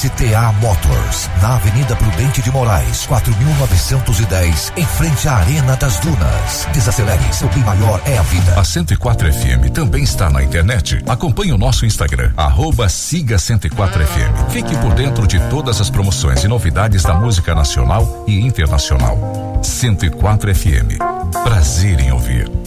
STA Motors, na Avenida Prudente de Moraes, 4910, em frente à Arena das Dunas. Desacelere, seu bem maior é a vida. A 104 FM também está na internet. Acompanhe o nosso Instagram, @siga 104 FM. Fique por dentro de todas as promoções e novidades da música nacional e internacional. 104 FM. Prazer em ouvir.